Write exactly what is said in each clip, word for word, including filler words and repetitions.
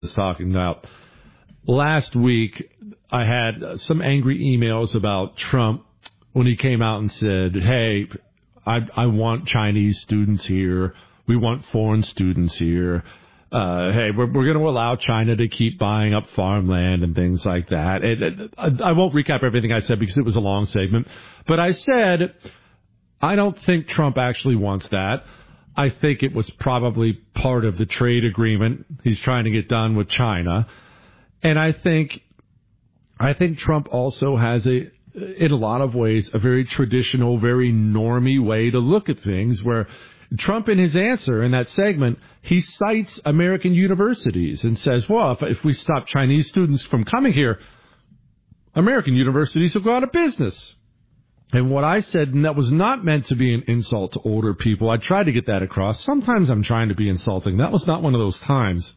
was talking about. Last week, I had some angry emails about Trump when he came out and said, hey, I, I want Chinese students here. We want foreign students here. Uh, hey, we're, we're going to allow China to keep buying up farmland and things like that. And, and I, I won't recap everything I said because it was a long segment. But I said, I don't think Trump actually wants that. I think it was probably part of the trade agreement he's trying to get done with China. And I think, I think Trump also has a, in a lot of ways, a very traditional, very normie way to look at things, where Trump, in his answer in that segment, he cites American universities and says, well, if, if we stop Chinese students from coming here, American universities will go out of business. And what I said, and that was not meant to be an insult to older people. I tried to get that across. Sometimes I'm trying to be insulting. That was not one of those times.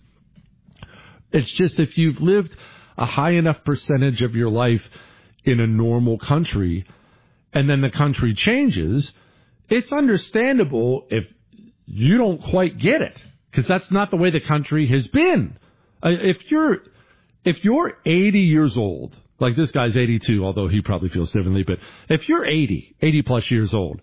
It's just if you've lived a high enough percentage of your life in a normal country, and then the country changes, it's understandable if you don't quite get it, because that's not the way the country has been. Uh, if you're if you're eighty years old, like this guy's eighty-two, although he probably feels differently, but if you're eighty, eighty plus years old,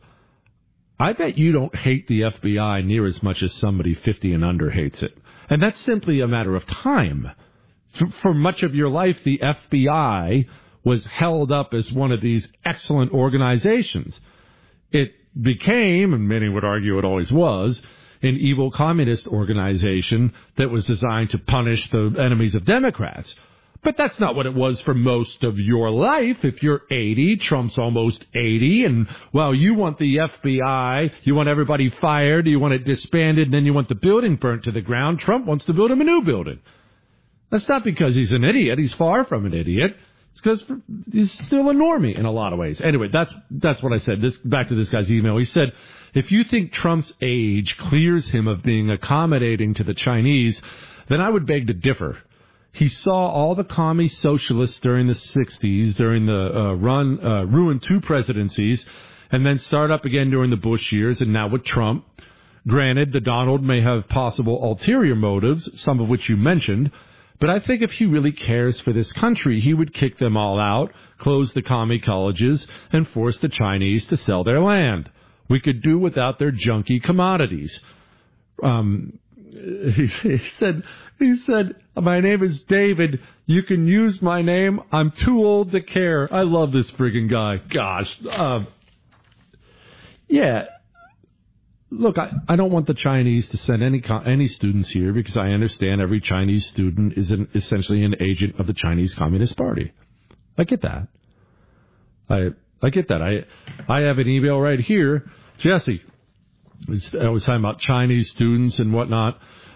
I bet you don't hate the F B I near as much as somebody fifty and under hates it. And that's simply a matter of time. For, for much of your life, the F B I was held up as one of these excellent organizations. It became, and many would argue it always was, an evil communist organization that was designed to punish the enemies of Democrats. But that's not what it was for most of your life. If you're eighty, Trump's almost eighty, and, well, you want the F B I, you want everybody fired, you want it disbanded, and then you want the building burnt to the ground. Trump wants to build him a new building. That's not because he's an idiot. He's far from an idiot. It's because he's still a normie in a lot of ways. Anyway, that's that's what I said. This, back to this guy's email. He said, if you think Trump's age clears him of being accommodating to the Chinese, then I would beg to differ. He saw all the commie socialists during the sixties, during the uh, run, uh, ruined two presidencies, and then start up again during the Bush years, and now with Trump. Granted, the Donald may have possible ulterior motives, some of which you mentioned, but I think if he really cares for this country, he would kick them all out, close the commie colleges, and force the Chinese to sell their land. We could do without their junky commodities. Um, he, he said, he said, my name is David. You can use my name. I'm too old to care. I love this friggin' guy. Gosh. Uh, yeah. Look, I, I don't want the Chinese to send any any students here because I understand every Chinese student is an, essentially an agent of the Chinese Communist Party. I get that. I I get that. I I have an email right here. Jesse, I was talking about Chinese students and whatnot.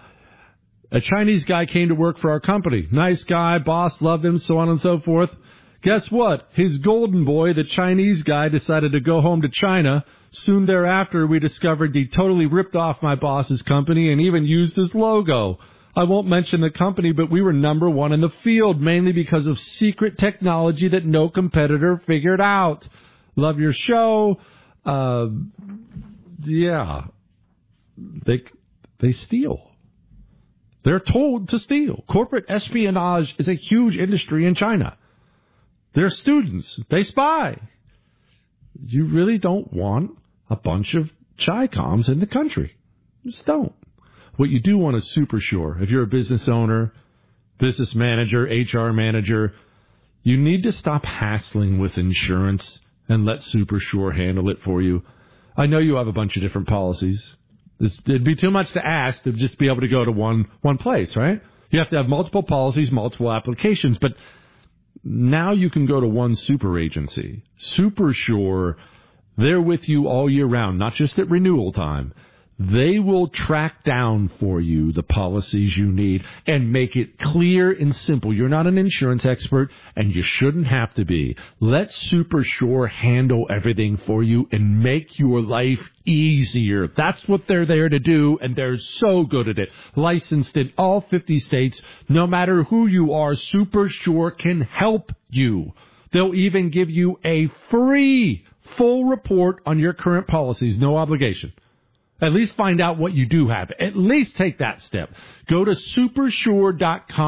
A Chinese guy came to work for our company. Nice guy, boss loved him, so on and so forth. Guess what? His golden boy, the Chinese guy, decided to go home to China. Soon thereafter, we discovered he totally ripped off my boss's company and even used his logo. I won't mention the company, but we were number one in the field, mainly because of secret technology that no competitor figured out. Love your show. Uh, yeah. They, they steal. They're told to steal. Corporate espionage is a huge industry in China. They're students. They spy. You really don't want a bunch of Chi-Coms in the country. You just don't. What you do want is Super Sure. If you're a business owner, business manager, H R manager, you need to stop hassling with insurance and let Super Sure handle it for you. I know you have a bunch of different policies. This, it'd be too much to ask to just be able to go to one one place, right? You have to have multiple policies, multiple applications, but now you can go to one super agency. Super Sure, they're with you all year round, not just at renewal time. They will track down for you the policies you need and make it clear and simple. You're not an insurance expert, and you shouldn't have to be. Let Super Sure handle everything for you and make your life easier. That's what they're there to do, and they're so good at it. Licensed in all fifty states, no matter who you are, Super Sure can help you. They'll even give you a free full report on your current policies, no obligation. At least find out what you do have. At least take that step. Go to supersure dot com.